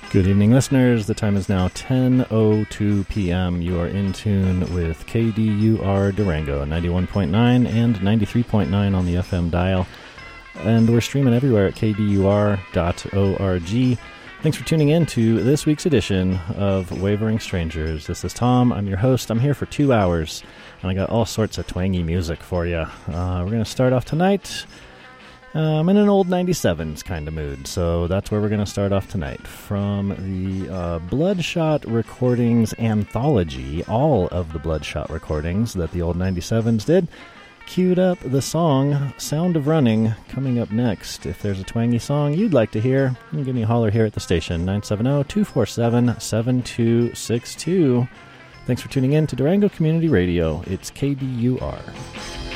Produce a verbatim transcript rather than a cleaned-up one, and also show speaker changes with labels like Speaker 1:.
Speaker 1: Good evening, listeners. The time is now ten oh two p.m. You are in tune with K D U R Durango, ninety-one point nine and ninety-three point nine on the F M dial. And we're streaming everywhere at k d u r dot org. Thanks for tuning in to this week's edition of Wavering Strangers. This is Tom. I'm your host. I'm here for two hours, and I got all sorts of twangy music for you. Uh, we're going to start off tonight. Uh, I'm in an old ninety-sevens kind of mood, so that's where we're going to start off tonight. From the uh, Bloodshot Recordings anthology, all of the Bloodshot recordings that the old ninety-sevens did, queued up the song Sound of Running coming up next. If there's a twangy song you'd like to hear, you can give me a holler here at the station, nine seven zero, two four seven, seven two six two. Thanks for tuning in to Durango Community Radio. It's K D U R.